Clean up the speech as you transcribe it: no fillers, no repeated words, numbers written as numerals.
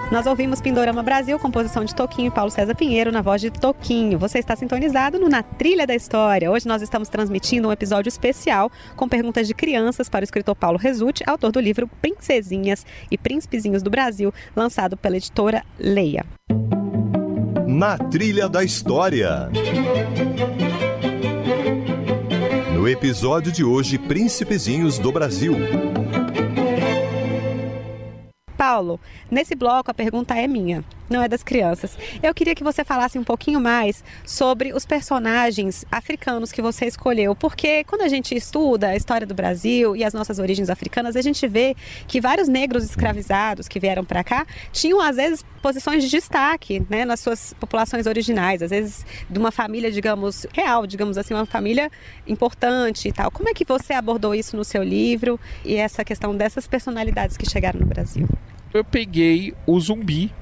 Nós ouvimos Pindorama Brasil, composição de Toquinho e Paulo César Pinheiro, na voz de Toquinho. Você está sintonizado no Na Trilha da História. Hoje nós estamos transmitindo um episódio especial com perguntas de crianças para o escritor Paulo Rezzutti, autor do livro Princesinhas e Príncipezinhos do Brasil, lançado pela editora Leia. Na Trilha da História. No episódio de hoje, Príncipezinhos do Brasil. Paulo, nesse bloco a pergunta é minha, não é das crianças. Eu queria que você falasse um pouquinho mais sobre os personagens africanos que você escolheu, porque quando a gente estuda a história do Brasil e as nossas origens africanas, a gente vê que vários negros escravizados que vieram para cá tinham, às vezes, posições de destaque, né, nas suas populações originais, às vezes de uma família, digamos, real, digamos assim, uma família importante e tal. Como é que você abordou isso no seu livro e essa questão dessas personalidades que chegaram no Brasil? Eu peguei o Zumbi,